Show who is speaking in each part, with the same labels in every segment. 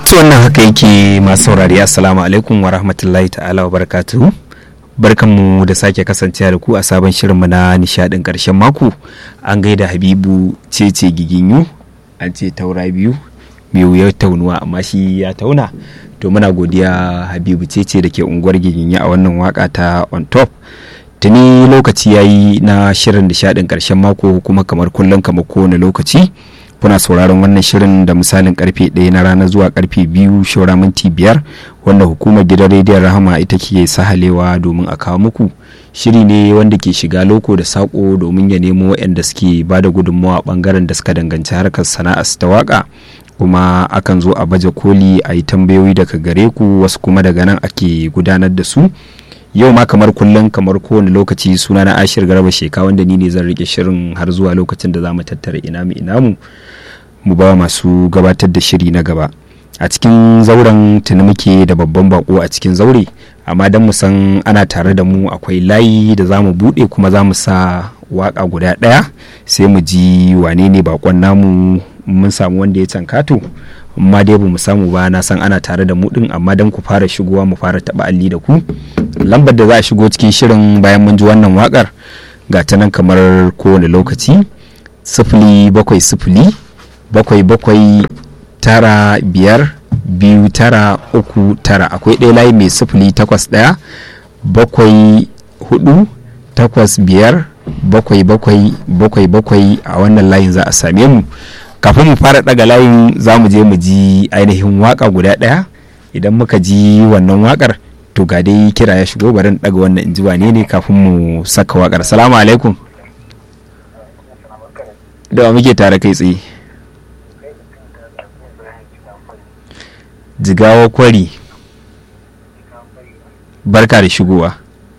Speaker 1: to wannan haka yake masu saurari, assalamu alaikum wa rahmatullahi ta'ala wa barakatuhu. Barkanmu da sake kasancewa da ku a sabon shirinmu na nishadin karshen mako. An gaida Habibu Cece Giginyu, an ce taura biyu ya taunuwa amma shi ya tauna. To muna godiya Habibu Cece da ke unguwar Giginyu a wannan waka ta on top. Tuni lokaci yayi na shirin nishadin karshen mako, kuma kamar kullum kamar kowane lokaci kuna sauraron wannan shirin da misalin karfe 1 na rana zuwa karfe 2 shaura minti 5, wanda hukumar gidan rediyon Rahama ita ke sahalewa domin a kawo muku. Shiri ne wanda ke shiga loko da sako domin ya nemo waɗanda suke ba da gudunmawa bangaren da suka danganci harkar sana'ar ta waka, kuma akan zo a baje koli a yi tambayoyi daga gare ku, wasu kuma daga nan ake gudanar da su. Yau ma kamar kullum kamar kowane lokaci suna na Ashir Garba Sheka, wanda ni ne zan rike shirin har zuwa lokacin da za mu tattara inamu mu ba masu gabatar da shiri na gaba. A cikin zauren tuni muke da babban bako a cikin zaure, amma don mu san ana tare da mu akwai layi da za mu buɗe, kuma za mu sa waka guda ɗaya sai mu ji wane ne bakon namu. Mun samu wanda ya cankato, amma dai ba mu samu ba. Na san ana tare da mu din, amma don ku fara shigowa mu fara taɓa alli da ku. Lambar da za a shigo cikin shirin bayan mun ji wannan wakar ga ta nan kamar kowane lokaci: 070 7 tara 5 2 9 3 9. Akwai ɗaya layi mai 081 7 4 8 5 7 7 a wannan layin za a same mu. Kafin mu fara daga layin za mu je mu ji ainihin waka guda ɗaya. Idan muka ji wannan wakar to ga dai kira ya shigo, bari daga wannan in ji wane ne kafin mu saka wakar. Assalamu alaikum. Da wa muke tare kai tsaye? Jigawa Kwari, barka da shigowa.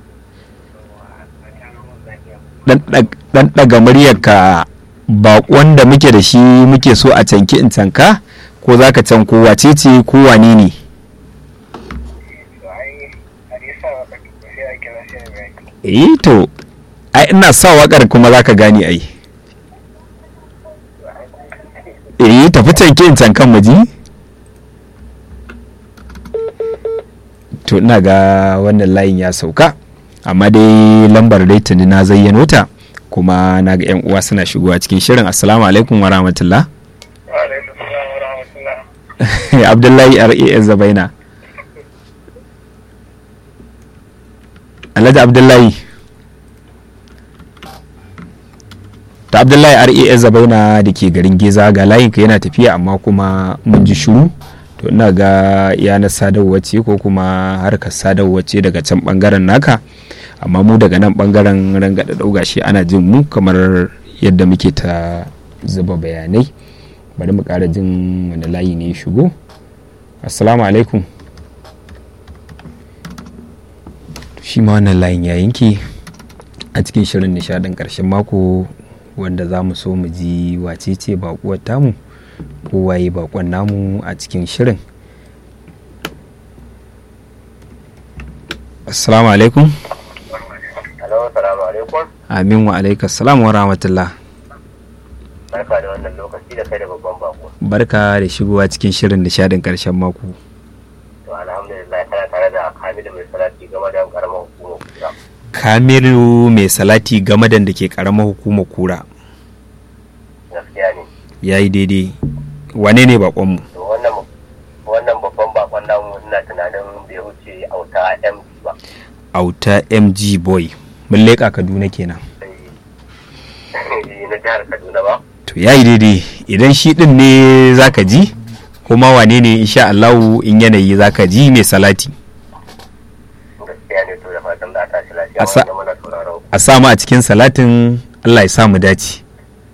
Speaker 1: Dan daga muryarka, bakon da muke da shi muke so a canki in canka, ko za ka canko wace ce ko wane ne? To ai ina sa wakar kuma za ka gane ai. Tafi canki in cankan mu ji. To ina ga wannan layin ya sauka, amma dai lambar dai tuni na zayyano ta, kuma na ga 'yan uwa suna shigowa cikin shirin. Assalamu alaikum wa rahmatullah. Abdullahi R.A.S. Zabaina. Alhaji Abdullahi. Ta Abdullahi R.A.S. Zabaina da ke garin Geza, ga layinka yana tafiya amma kuma mun ji shiru. To ina ga yanar sadarwa ce ko kuma harkar sadarwa ce daga can bangaren naka, amma mu daga nan bangaren rangada dauga shi ana jin mu kamar yadda muke ta zuba bayanai. Bari mu kara jin wani layi ne ya shigo. Assalamu alaikum. Shi ma wannan layin ya yanke a cikin shirin nishadin karshen mako, wanda za mu so mu ji wace ce bakuwar tamu ko waye bakon namu a cikin shirin. Assalamu alaikum.
Speaker 2: Assalamu alaikum.
Speaker 1: Amin wa alaikas salam wa rahmatullah.
Speaker 2: Barka da wannan lokaci da kai da babban bako.
Speaker 1: Barka da shigowa cikin shirin nishadin karshen mako.
Speaker 2: To alhamdulillah, kana tare da Kamilu mai salati game da karamar hukumar Kura.
Speaker 1: Kamilu mai salati game da ke karamar hukumar Kura.
Speaker 2: Gaskiya ne.
Speaker 1: Yayi daidai. Wane ne bakonmu?
Speaker 2: To wannan babban bakon namu ina tunanin bai wuce Auta MG ba.
Speaker 1: Auta MG boy. Mun leƙa Kaduna kenan.
Speaker 2: Na jihar Kaduna ba.
Speaker 1: To yayi daidai. Idan shi din ne zaka ji, kuma wane ne insha Allah in yanayi zaka ji mai salati.
Speaker 2: Gaskiya ne, to da fatan da ta shi lafiya wanda muna sauraron.
Speaker 1: A samu a cikin salatin, Allah ya sa mu dace.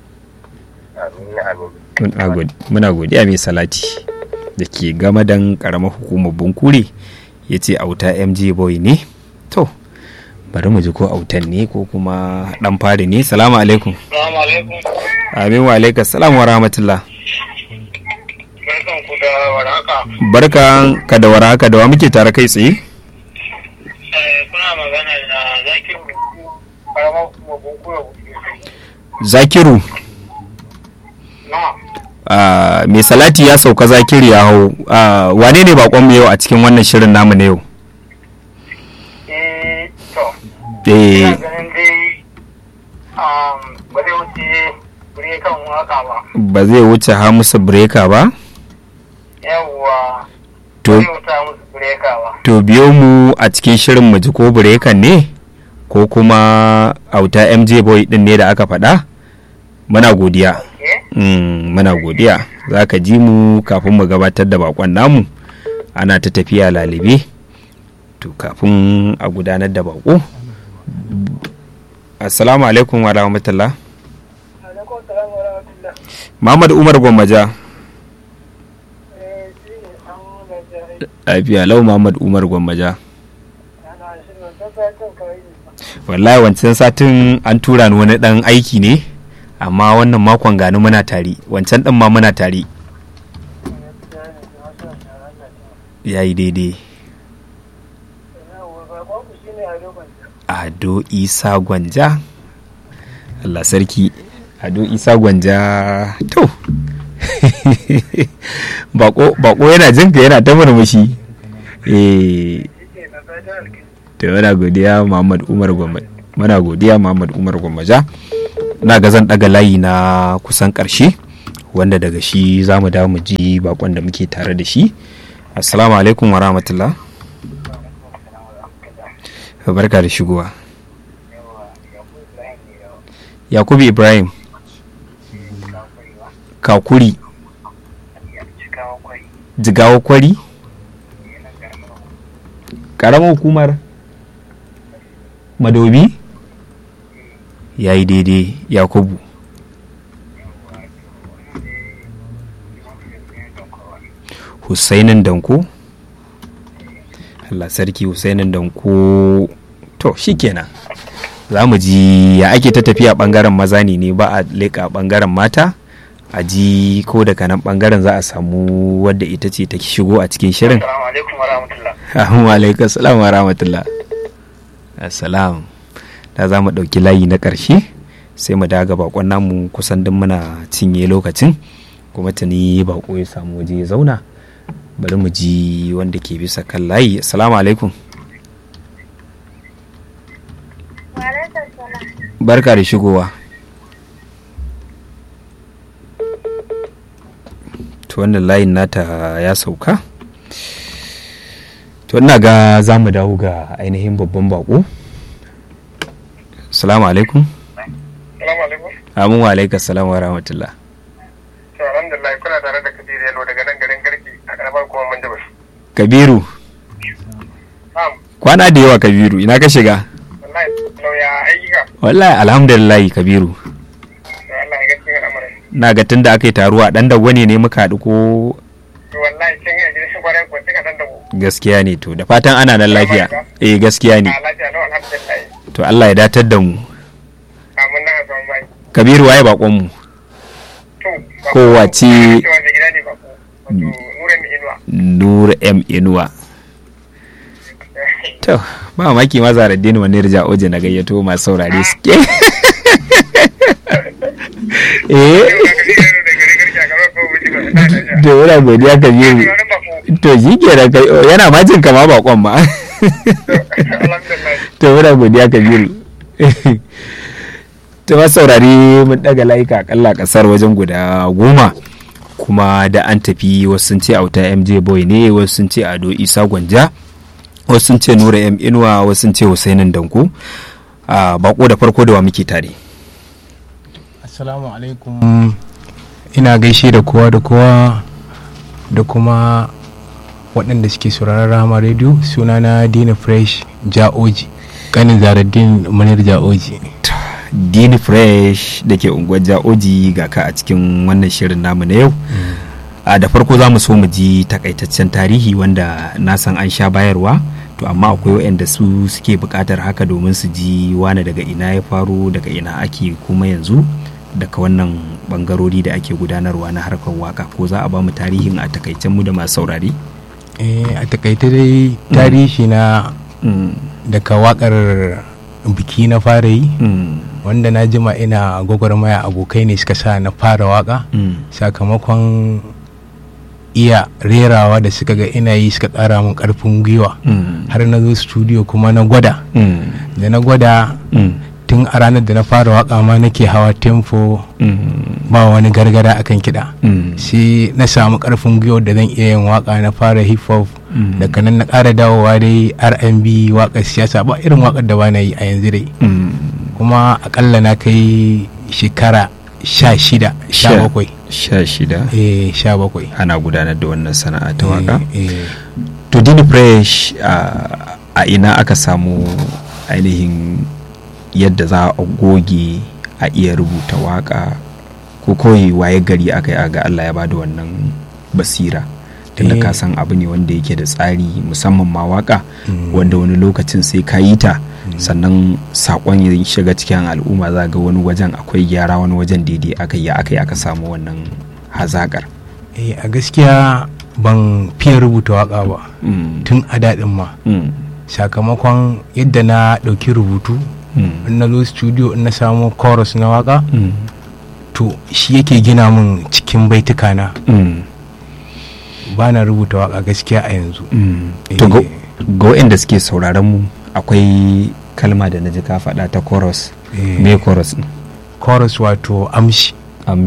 Speaker 2: Amin.
Speaker 1: Muna godiya mai salati da ke gamadan karamar hukumar Bunkure, ya ce Auta MG boy ne. To bari mu ji ko autan ne ko kuma dan fari ne. Salamu alaikum.
Speaker 3: Salamu alaikum.
Speaker 1: Amin wa alaikas salam wa rahmatullah.
Speaker 3: Barkan ku da warhaka.
Speaker 1: Barkan ka da warhaka. Da wa muke tare kai tsaye?
Speaker 3: Kuna magana da Zakiru, karamar hukumar Bunkure.
Speaker 1: Zakiru.
Speaker 3: Na.
Speaker 1: mai salati ya sauka zakiri ya hau. Wane ne bakon mu yau a cikin wannan shirin namu na yau?
Speaker 3: Ina ganin dai ba zai wuce brekan waka ba.
Speaker 1: Ba zai wuce Hamisu Breka ba?
Speaker 3: Yawwa. Ba zai wuce Hamisu Breka ba.
Speaker 1: To biyo mu a cikin shirin mu ji ko Brekan ne? Ko kuma auta MJ Boy din ne da aka faɗa? Muna godiya. Muna godiya. Za ka ji mu kafin mu gabatar da bakon namu. Ana ta tafiya lalibe. To kafin a gudanar da bako. Assalamu alaikum wa rahmatullah. Muhammad Umar Gwammaja. Lafiya lau Muhammad Umar Gwammaja. Wallahi wancan satin an tura ni wani dan aiki ne, amma wannan makon gani muna tare, wancan din ma muna tare. Yayi daidai. Ado Isa Gwanja. Allah sarki. Ado Isa Gwanja. To. bako yana jinka yana ta murmushi. To muna godiya Muhammad Umar Gwammaja. Muna godiya Muhammad Umar Gwammaja. Na ga zan daga layi na kusan karshe wanda daga shi zamu dawo mu ji bakon da muke tare da shi. Assalamu alaikum wa rahmatullah. Barka da shigowa. Yakubu Ibrahim Kakuri Jigawa Kwari ƙaramar hukumar Madobi. Yayi daidai Yakubu. Husainin Danko. Allah sarki Husainin Danko. To shikenan za mu ji ya ake ta tafiya bangaren maza ne ba a leƙa bangaren mata, a ji ko daga nan bangaren za a samu wadda ita ce ta shigo a cikin shirin.
Speaker 3: Assalamu alaikum wa rahmatullah.
Speaker 1: Assalamu alaikum wa rahmatullah. Assalam. Da za mu ɗauki layi na ƙarshe sai mu daga bakon namu kusan din muna cinye lokacin, kuma tuni bako ya samu waje ya zauna. Bari mu ji wanda ke bisa kan layi. Assalamu alaikum. Barka da shigowa. To wannan layin nata ya sauka. To ina ga za mu dawo ga ainihin babban bako. Assalamu alaikum.
Speaker 3: Assalamu alaikum.
Speaker 1: Amin wa alaikum assalam wa rahmatullah.
Speaker 3: To alhamdulillah kuna tare da Kabiru Yalo daga nan garin Garki a karamar kuma Manjabas.
Speaker 1: Kabiru. Kwana da yawa Kabiru, ina ka shiga?
Speaker 3: Wallahi lauya ayyuka.
Speaker 1: Wallahi alhamdulillah Kabiru.
Speaker 3: Wallahi gaskiya al'amarin.
Speaker 1: Na ga tunda aka yi taruwa dan da wani ne muka haɗu ko?
Speaker 3: Wallahi kin ga gidan kwarai ko kin dan dago.
Speaker 1: Gaskiya ne, to da fatan ana nan lafiya. Gaskiya ne.
Speaker 3: Lafiya lau alhamdulillah.
Speaker 1: To Allah ya datar da mu.
Speaker 3: Amin na son bai.
Speaker 1: Kabiru waye bakon mu?
Speaker 3: To
Speaker 1: kowace Nur M Inuwa. To ba maki ma Zaraddin wani rija oje na gayyato masu saurare suke. To yana godiya Kabiru. To shi ke da yana majin kama bakon ma. To yana godiya Kabiru. To masu saurare mun daga layuka akalla kasar wajen guda 10, kuma da an tafi wasu sun ce auta MJ Boy ne, wasu sun ce Ado Isa Gwanja, wasu sun ce Nura M Inuwa, wasu sun ce Husainin Danko. Bako da farko da wa muke tare.
Speaker 4: Assalamu alaikum. Ina gaishe da kowa da kowa da kuma waɗanda suke sauraron Rahama Radio. Sunana Dina Fresh Ja'oji, kanin Zaraddin Munir Ja'oji.
Speaker 1: Dini Fresh da ke unguwar Ja'oji ga ka a cikin wannan shirin namu na yau. Da farko za mu so mu ji takaitaccen tarihi wanda na san an sha bayarwa, to amma akwai waɗanda su suke buƙatar haka domin su ji wane daga ina ya faru, daga ina ake kuma yanzu daga wannan bangarori da ake gudanarwa na harkar waka. Ko za a ba mu tarihin a takaicen mu da masu saurari?
Speaker 4: A takaita dai tarihi na daga wakar biki na fara yi, wanda na jima ina gwagwarmaya, abokai ne suka sa na fara waka sakamakon iya rerawa da suka ga ina yi, suka ƙara mun ƙarfin gwiwa har na zo studio kuma na gwada. Da na gwada tun a ranar da na fara waka ma nake hawa tempo ba wani gargada akan kiɗa, sai na samu ƙarfin gwiwa da zan iya yin waka. Na fara hip hop, daga nan na ƙara dawowa dai R&B, waƙar siyasa, ba irin waƙar da ba na yi a yanzu dai. Kuma akalla na kai shekara 16 17
Speaker 1: ana gudanar da wannan sana'a ta waka. To Dini Fresh, a ina aka samu ainihin yadda za a goge a iya rubuta waka, ko kawai waye gari aka yi ga Allah ya bada wannan basira? Tunda ka san abu ne wanda yake da tsari, musamman ma waka wanda wani lokacin sai ka yi ta sannan sakon ya shiga cikin al'umma, za ga wani wajen akwai gyara, wani wajen daidai aka samu wannan hazakar.
Speaker 4: A gaskiya ban fiye rubuta waka ba tun a daɗin ma, sakamakon yadda na ɗauki rubutu in na zo studio in na samu chorus na waka to shi yake gina min cikin baituka na. Ba na rubuta waka gaskiya a yanzu.
Speaker 1: To ga waɗanda suke sauraron mu, akwai kalma da na ji ka faɗa ta chorus. Me chorus ɗin?
Speaker 4: Chorus wato amshi.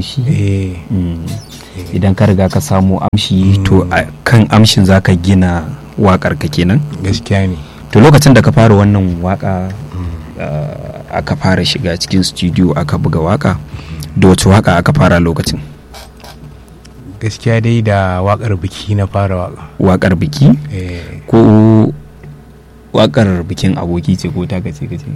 Speaker 1: Idan ka riga ka samu amshi to kan amshin zaka gina wakar ka kenan.
Speaker 4: Gaskiya ne.
Speaker 1: To lokacin da ka fara wannan waka, aka fara shiga cikin studio aka buga waka, da wace waka aka fara lokacin?
Speaker 4: Gaskiya dai da wakar biki na fara waka.
Speaker 1: Wakar biki? Ko wakar bikin aboki ce ko taka ce kace?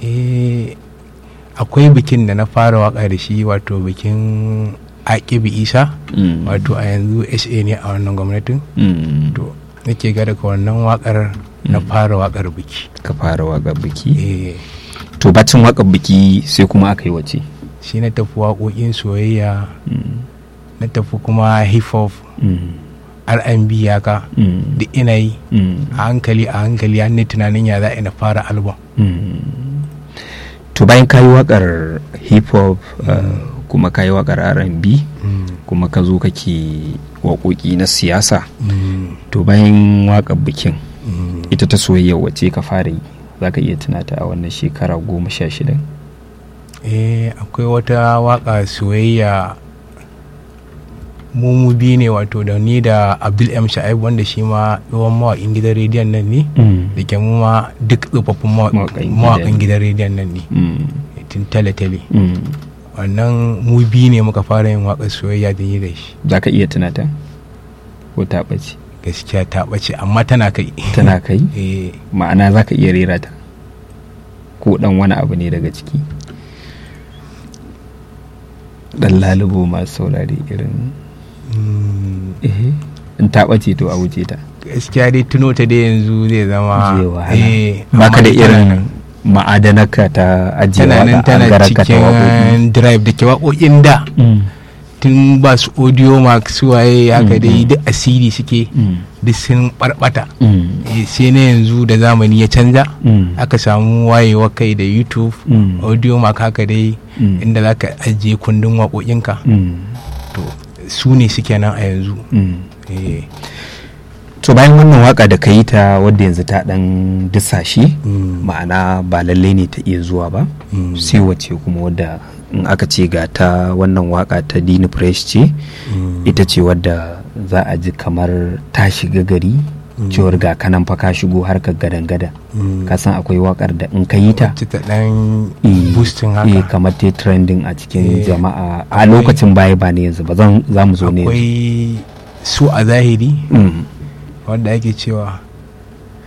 Speaker 4: Akwai bikin da na fara waka da shi, wato bikin Akibi Isa, wato a yanzu SA ne a wannan gwamnatin. To nake ga daga wannan wakar na fara wakar biki.
Speaker 1: Ka fara wakar biki? To bacin wakar biki sai kuma aka yi wace?
Speaker 4: Shi na tafi waƙoƙin soyayya, na tafi kuma hip hop, R&B yaka da ina yi a hankali har ne tunanin ya za a na fara album.
Speaker 1: To bayan kayi wakar hip hop kuma kayi wakar R&B kuma ka zo kake waƙoƙi na siyasa, to bayan wakar bikin ita ta soyayya wace ka fara yi? Za ka iya tunata a wannan shekara 16?
Speaker 4: Akwai wata waka soyayya mu biyu ne, wato da ni da Abdul M Sha'ib, wanda shi ma tsohon mawaƙin gidan rediyon nan ne, da ke mu ma duk tsofaffin mawaƙin gidan rediyon nan ne tun tale-tale. Wannan mu biyu ne muka fara yin waƙar soyayya da ni da shi.
Speaker 1: Za ka iya tunata ko ta ɓace?
Speaker 4: Gaskiya ta ɓace, amma tana kai.
Speaker 1: Tana kai? Ma'ana za ka iya rera ta ko ɗan wani abu ne daga ciki? Ɗan lalubo masu saurari irin in ta ɓace to a wuce ta.
Speaker 4: Gaskiya dai tuno ta dai yanzu zai zama
Speaker 1: baka da irin ma'adanaka ta ajiye waka,
Speaker 4: tana cikin drive da ke waƙoƙin da tun ba su audio mark su waye haka dai duk asiri suke duk sun barbata. Sai na yanzu da zamani ya canza, aka samu wayewa kai da YouTube audio mark haka dai inda za ka ajiye kundin waƙoƙinka, to su ne suke nan a yanzu.
Speaker 1: To bayan wannan waka da ka yi ta wadda yanzu ta dan disashe, ma'ana ba lalle ne ta iya zuwa ba, sai wace kuma wadda in aka ce ga ta wannan waka ta Dini Fresh ce, ita ce wadda za a ji kamar ta shiga gari, cewar ga kanan fa ka shigo harkar gadan-gada. Ka san akwai wakar da in ka yi ta
Speaker 4: boosting haka
Speaker 1: kamar ta trending a cikin jama'a a lokacin baya, ba ne yanzu ba, za mu zo ne.
Speaker 4: Akwai su a zahiri wanda ake cewa